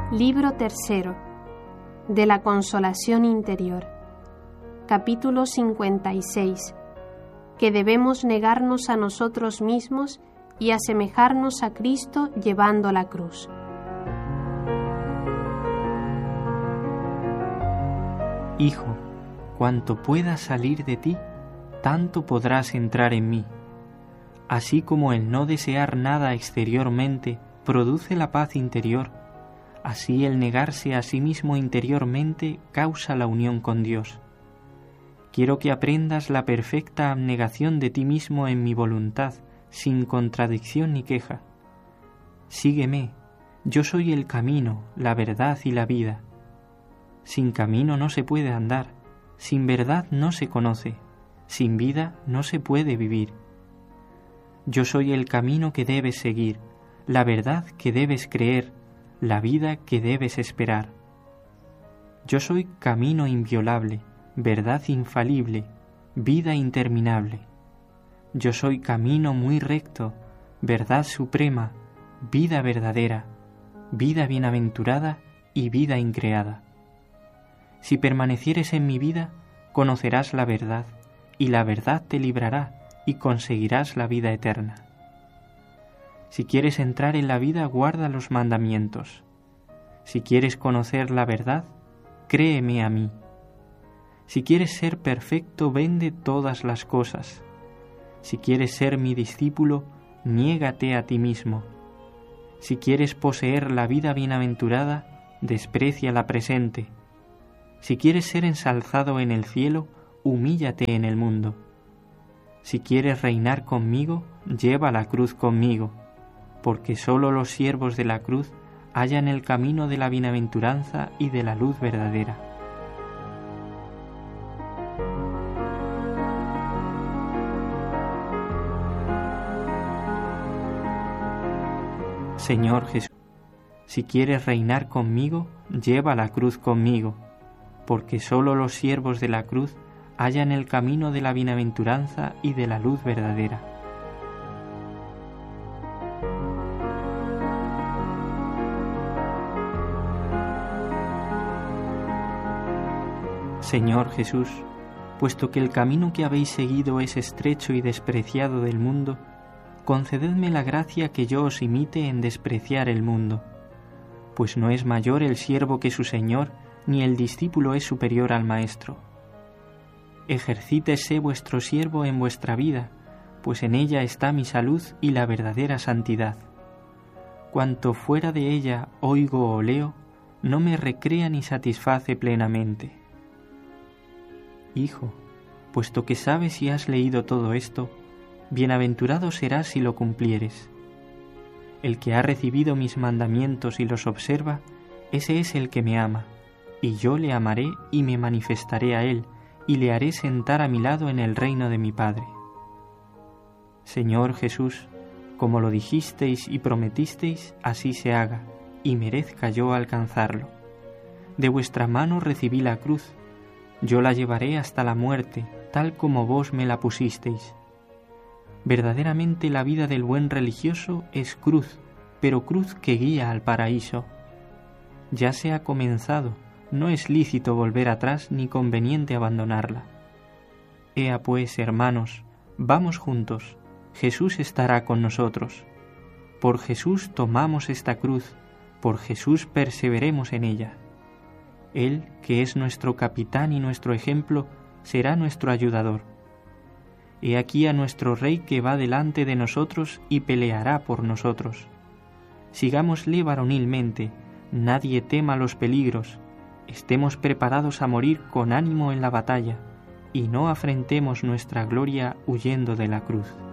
Libro tercero de la Consolación Interior. Capítulo 56. Que debemos negarnos a nosotros mismos y asemejarnos a Cristo llevando la cruz. Hijo, cuanto pueda salir de ti, tanto podrás entrar en mí. Así como el no desear nada exteriormente produce la paz interior, así el negarse a sí mismo interiormente causa la unión con Dios. Quiero que aprendas la perfecta abnegación de ti mismo en mi voluntad, sin contradicción ni queja. Sígueme, yo soy el camino, la verdad y la vida. Sin camino no se puede andar, sin verdad no se conoce, sin vida no se puede vivir. Yo soy el camino que debes seguir, la verdad que debes creer, la vida que debes esperar. Yo soy camino inviolable, verdad infalible, vida interminable. Yo soy camino muy recto, verdad suprema, vida verdadera, vida bienaventurada y vida increada. Si permanecieres en mi vida, conocerás la verdad, y la verdad te librará, y conseguirás la vida eterna. Si quieres entrar en la vida, guarda los mandamientos. Si quieres conocer la verdad, créeme a mí. Si quieres ser perfecto, vende todas las cosas. Si quieres ser mi discípulo, niégate a ti mismo. Si quieres poseer la vida bienaventurada, desprecia la presente. Si quieres ser ensalzado en el cielo, humíllate en el mundo. Si quieres reinar conmigo, lleva la cruz conmigo, porque sólo los siervos de la cruz hallan el camino de la bienaventuranza y de la luz verdadera. Señor Jesús, si quieres reinar conmigo, lleva la cruz conmigo, porque sólo los siervos de la cruz hallan el camino de la bienaventuranza y de la luz verdadera. Señor Jesús, puesto que el camino que habéis seguido es estrecho y despreciado del mundo, concededme la gracia que yo os imite en despreciar el mundo, pues no es mayor el siervo que su Señor, ni el discípulo es superior al Maestro. Ejercítese vuestro siervo en vuestra vida, pues en ella está mi salud y la verdadera santidad. Cuanto fuera de ella oigo o leo, no me recrea ni satisface plenamente. Hijo, puesto que sabes y has leído todo esto, bienaventurado serás si lo cumplieres. El que ha recibido mis mandamientos y los observa, ese es el que me ama, y yo le amaré y me manifestaré a él, y le haré sentar a mi lado en el reino de mi Padre. Señor Jesús, como lo dijisteis y prometisteis, así se haga, y merezca yo alcanzarlo. De vuestra mano recibí la cruz, yo la llevaré hasta la muerte, tal como vos me la pusisteis. Verdaderamente la vida del buen religioso es cruz, pero cruz que guía al paraíso. Ya se ha comenzado, no es lícito volver atrás ni conveniente abandonarla. Ea pues, hermanos, vamos juntos, Jesús estará con nosotros. Por Jesús tomamos esta cruz, por Jesús perseveremos en ella. Él, que es nuestro capitán y nuestro ejemplo, será nuestro ayudador. He aquí a nuestro Rey que va delante de nosotros y peleará por nosotros. Sigámosle varonilmente, nadie tema los peligros, estemos preparados a morir con ánimo en la batalla, y no afrentemos nuestra gloria huyendo de la cruz.